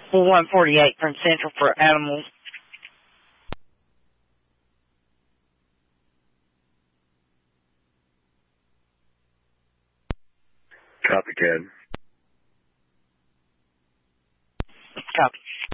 148 from Central for animals. Copy, Ken. Copy.